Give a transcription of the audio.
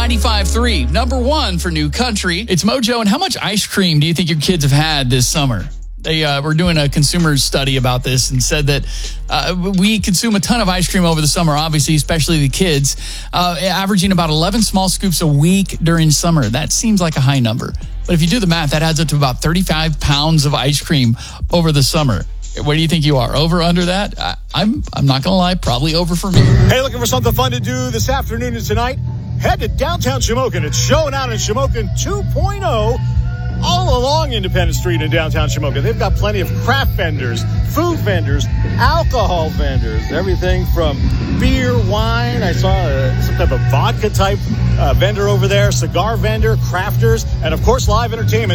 95.3, number one for New Country. It's Mojo, and how much ice cream do you think your kids have had this summer? They were doing a consumer study about this and said that we consume a ton of ice cream over the summer, obviously, especially the kids, averaging about 11 small scoops a week during summer. That seems like a high number. But if you do the math, that adds up to about 35 pounds of ice cream over the summer. Where do you think you are? Over, under that? I'm not going to lie, probably over for me. Hey, looking for something fun to do this afternoon and tonight? Head to downtown Shamokin. It's Showing Out in Shamokin 2.0 all along Independence Street in downtown Shamokin. They've got plenty of craft vendors, food vendors, alcohol vendors, everything from beer, wine. I saw some type of vodka type vendor over there, cigar vendor, crafters, and of course live entertainment.